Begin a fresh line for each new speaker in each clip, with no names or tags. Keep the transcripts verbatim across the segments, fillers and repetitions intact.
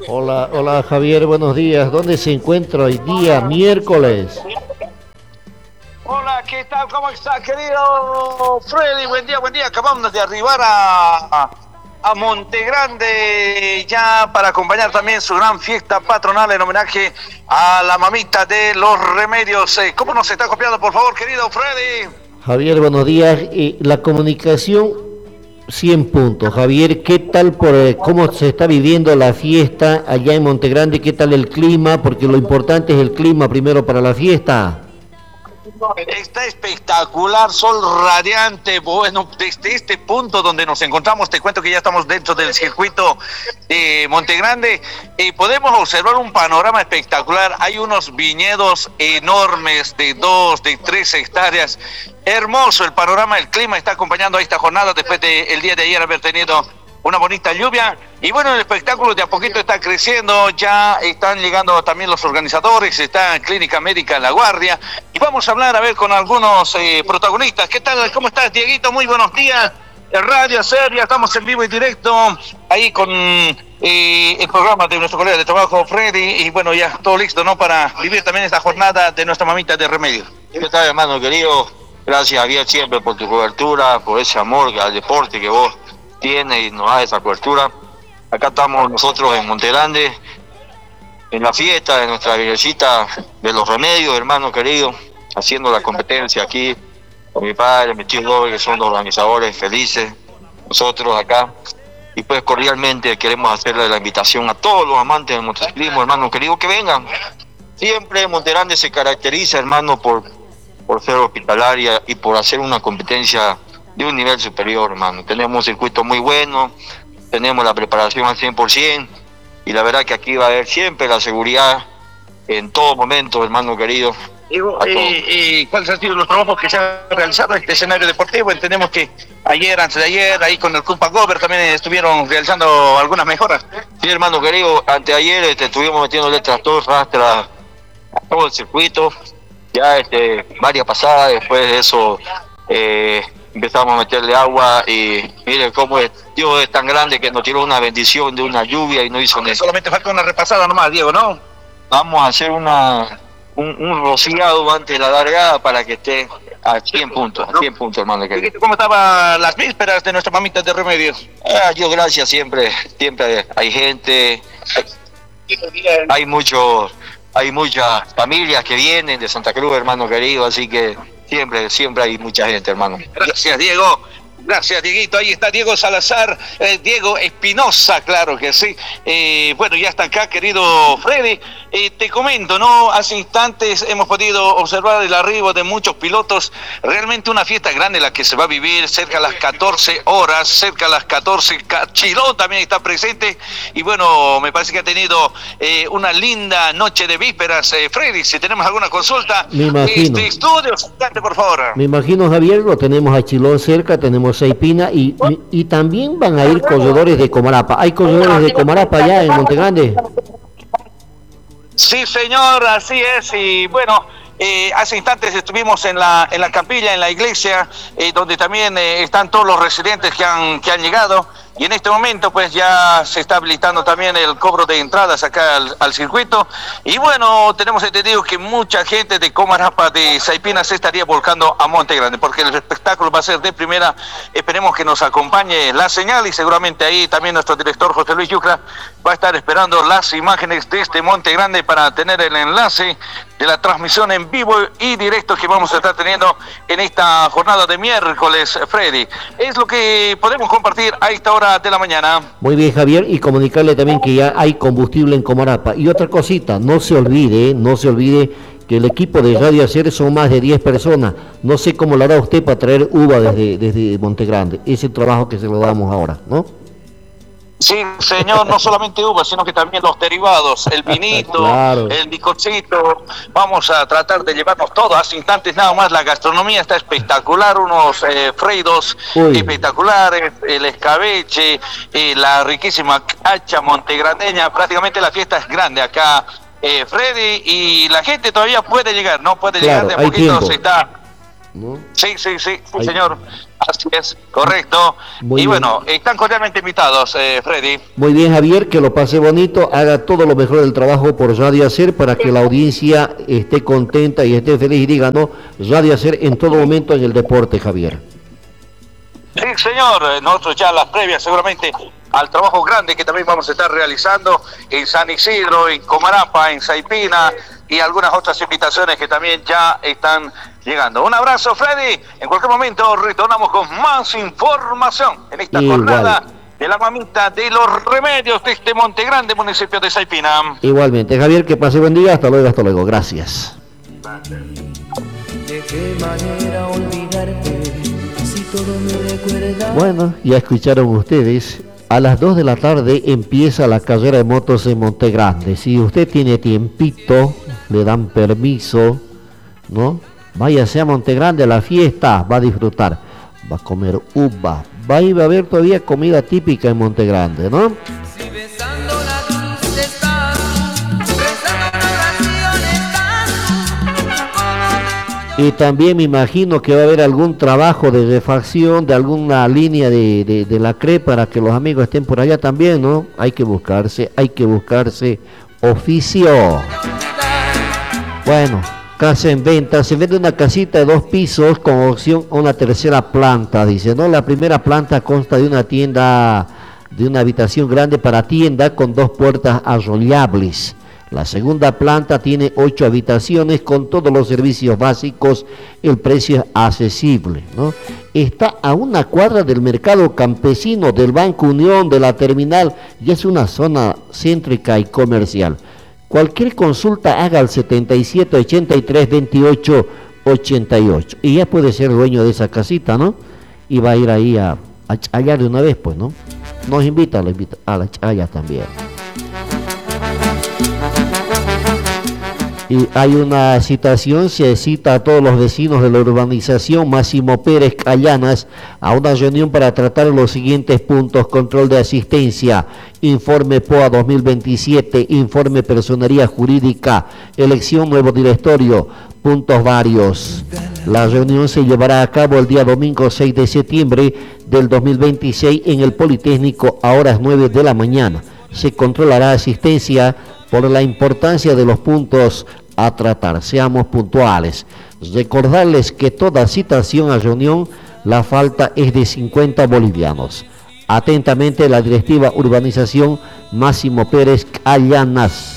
Hola, hola Javier, buenos días. ¿Dónde se encuentra hoy día, miércoles?
Hola, ¿qué tal? ¿Cómo está, querido Freddy? Buen día, buen día. Acabamos de arribar a, a Montegrande ya para acompañar también su gran fiesta patronal en homenaje a la mamita de los remedios. Eh, ¿Cómo nos está copiando, por favor, querido Freddy?
Javier, buenos días. Eh, la comunicación, cien puntos. Javier, ¿qué tal por eh, cómo se está viviendo la fiesta allá en Montegrande? ¿Qué tal el clima? Porque lo importante es el clima primero para la fiesta.
Está espectacular, sol radiante. Bueno, desde este punto donde nos encontramos, te cuento que ya estamos dentro del circuito de Montegrande, eh, podemos observar un panorama espectacular. Hay unos viñedos enormes de dos, de tres hectáreas. Hermoso el panorama, el clima está acompañando a esta jornada después del día de ayer haber tenido una bonita lluvia. Y bueno, el espectáculo de a poquito está creciendo, ya están llegando también los organizadores, está Clínica Médica La Guardia, y vamos a hablar a ver con algunos eh, protagonistas. ¿Qué tal? ¿Cómo estás, Dieguito? Muy buenos días. Radio Serbia, estamos en vivo y directo ahí con eh, el programa de nuestro colega de trabajo Freddy, y bueno, ya todo listo, ¿no? Para vivir también esta jornada de nuestra mamita de remedio.
¿Qué tal, hermano querido? Gracias, Javier, siempre por tu cobertura, por ese amor al deporte que vos tienes y nos da esa cobertura. Acá estamos nosotros en Montegrande, en la fiesta de nuestra virgencita de los remedios, hermano querido, haciendo la competencia aquí con mi padre, mis tíos dobles, que son los organizadores felices, nosotros acá. Y pues cordialmente queremos hacerle la invitación a todos los amantes del motociclismo, hermano querido, que vengan. Siempre Montegrande se caracteriza, hermano, por, por ser hospitalaria y por hacer una competencia de un nivel superior, hermano. Tenemos un circuito muy bueno, tenemos la preparación al cien por ciento, y la verdad que aquí va a haber siempre la seguridad en todo momento, hermano querido.
Digo, eh, eh, ¿cuáles han sido los trabajos que se han realizado en este escenario deportivo? Entendemos que ayer, antes de ayer, ahí con el Club Pagover también estuvieron realizando algunas mejoras.
Sí, hermano querido, anteayer este, estuvimos metiéndole tractor, rastra a todo el circuito, ya este, varias pasadas. Después de eso eh, empezamos a meterle agua, y mire cómo es, Dios es tan grande que nos tiró una bendición de una lluvia y no hizo nada.
Solamente falta una repasada nomás, Diego, ¿no?
Vamos a hacer una un, un rociado antes de la largada para que esté a cien puntos, a cien puntos, hermano querido.
¿Cómo estaban las vísperas de nuestra mamita de remedios?
Ah, Dios gracias, siempre, siempre hay gente, hay, hay muchos, hay muchas familias que vienen de Santa Cruz, hermano querido, así que siempre, siempre hay mucha gente, hermano.
Gracias, Diego. Gracias, Dieguito. Ahí está Diego Salazar, eh, Diego Espinosa, claro que sí. Eh, bueno, ya está acá, querido Freddy. Eh, te comento, ¿no? Hace instantes hemos podido observar el arribo de muchos pilotos. Realmente una fiesta grande la que se va a vivir, cerca a las catorce horas, cerca a las catorce. Chilón también está presente. Y bueno, me parece que ha tenido eh, una linda noche de vísperas. Eh, Freddy, si tenemos alguna consulta,
me imagino.
Este estudio, por favor.
Me imagino, Javier, lo tenemos a Chilón cerca, tenemos Seipina, y, y, y también van a ir corredores de Comarapa. ¿Hay corredores de Comarapa allá en Montegrande?
Sí, señor, así es. Y bueno, eh, hace instantes estuvimos en la en la capilla, en la iglesia, eh, donde también eh, están todos los residentes que han que han llegado. Y en este momento pues ya se está habilitando también el cobro de entradas acá al, al circuito. Y bueno, tenemos entendido que mucha gente de Comarapa, de Saipina, se estaría volcando a Montegrande, porque el espectáculo va a ser de primera. Esperemos que nos acompañe la señal, y seguramente ahí también nuestro director José Luis Yucra va a estar esperando las imágenes de este Montegrande para tener el enlace de la transmisión en vivo y directo que vamos a estar teniendo en esta jornada de miércoles, Freddy. Es lo que podemos compartir a esta hora de la mañana.
Muy bien, Javier, y comunicarle también que ya hay combustible en Comarapa. Y otra cosita, no se olvide, no se olvide que el equipo de Radio Hacer son más de diez personas. No sé cómo lo hará usted para traer uva desde, desde Montegrande. Es el trabajo que se lo damos ahora, ¿no?
Sí, señor, no solamente uva, sino que también los derivados, el vinito, claro, el bizcochito. Vamos a tratar de llevarnos todo. Hace instantes nada más, la gastronomía está espectacular, unos eh, freidos Uy. espectaculares, el escabeche, eh, la riquísima cacha montegrandeña. Prácticamente la fiesta es grande acá, eh, Freddy, y la gente todavía puede llegar, ¿no? Puede
claro,
llegar de a poquito, se está...
¿no?
Sí, sí, sí, sí,
Ahí.
señor. Así es, correcto.
Muy
y
bien.
bueno, están cordialmente invitados, eh, Freddy.
Muy bien, Javier, que lo pase bonito, haga todo lo mejor del trabajo por Radio Hacer para que la audiencia esté contenta y esté feliz y diga, no, Radio Hacer en todo momento en el deporte, Javier.
Sí, señor. Eh, Nosotros ya las previas seguramente al trabajo grande que también vamos a estar realizando en San Isidro, en Comarapa, en Saipina y algunas otras invitaciones que también ya están llegando. Un abrazo, Freddy. En cualquier momento retornamos con más información en esta
Igual.
jornada de la mamita de los remedios de este Monte Grande, municipio de Saipina.
Igualmente, Javier, que pase buen día, hasta luego, hasta luego, gracias.
¿De qué manera olvidarte si todo me recuerda?
Bueno, ya escucharon ustedes, a las dos de la tarde empieza la carrera de motos en Monte Grande. Si usted tiene tiempito, le dan permiso, ¿no? Váyase a Monte Grande a la fiesta, va a disfrutar, va a comer uva, va a ir a ver todavía comida típica en Monte Grande, ¿no?
Si besando la cruz estás tú, rezando una oración estás tú, ¿cómo te
Y también me imagino que va a haber algún trabajo de refacción de alguna línea de, de, de la C R E para que los amigos estén por allá también, ¿no? Hay que buscarse, hay que buscarse oficio. Bueno, casa en venta, se vende una casita de dos pisos con opción a una tercera planta, dice, ¿no? La primera planta consta de una tienda, de una habitación grande para tienda con dos puertas arrollables. La segunda planta tiene ocho habitaciones con todos los servicios básicos, el precio es accesible, ¿no? Está a una cuadra del mercado campesino, del Banco Unión, de la terminal, y es una zona céntrica y comercial. Cualquier consulta haga al setenta y siete, ochenta y tres, veintiocho, ochenta y ocho. Y ya puede ser dueño de esa casita, ¿no? Y va a ir ahí a, a chayar de una vez, pues, ¿no? Nos invita a la, invita, a la chaya también. Y hay una citación, se cita a todos los vecinos de la urbanización Máximo Pérez Callanas a una reunión para tratar los siguientes puntos: control de asistencia, informe P O A dos mil veintisiete, informe personería jurídica, elección nuevo directorio, puntos varios. La reunión se llevará a cabo el día domingo seis de septiembre del dos mil veintiséis en el Politécnico a horas nueve de la mañana. Se controlará asistencia por la importancia de los puntos a tratar. Seamos puntuales. Recordarles que toda citación a reunión, la falta es de cincuenta bolivianos. Atentamente, la directiva Urbanización Máximo Pérez Callanas.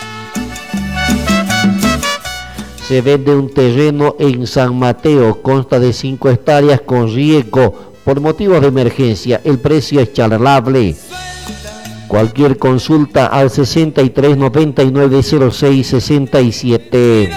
Se vende un terreno en San Mateo, consta de cinco hectáreas con riesgo por motivos de emergencia. El precio es charlable. Cualquier consulta al sesenta y tres, noventa y nueve, cero seis, sesenta y siete.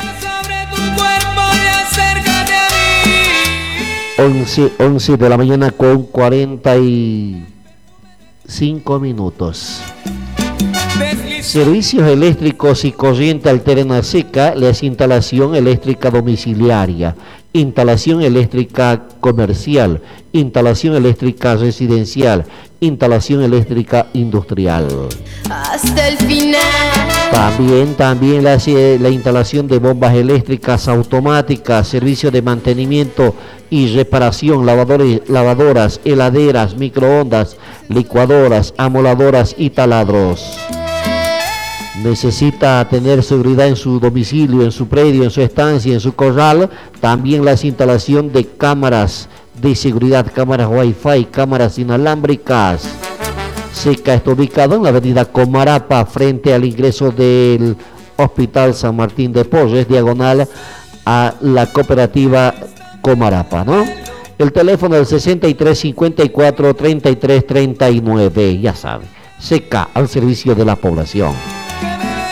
once, once de la mañana con cuarenta y cinco minutos. Servicios eléctricos y corriente alterna seca, les instalación eléctrica domiciliaria, instalación eléctrica comercial, instalación eléctrica residencial, instalación eléctrica industrial.
Hasta el final.
También, también la, la instalación de bombas eléctricas automáticas, servicio de mantenimiento y reparación, lavadores, lavadoras, heladeras, microondas, licuadoras, amoladoras y taladros. Necesita tener seguridad en su domicilio, en su predio, en su estancia, en su corral. También la instalación de cámaras de seguridad, cámaras Wi-Fi, cámaras inalámbricas. Seca está ubicado en la avenida Comarapa, frente al ingreso del Hospital San Martín de Porres, diagonal a la cooperativa Comarapa, ¿no? El teléfono del sesenta y tres, cincuenta y cuatro, treinta y tres, treinta y nueve, ya sabe. Seca al servicio de la población.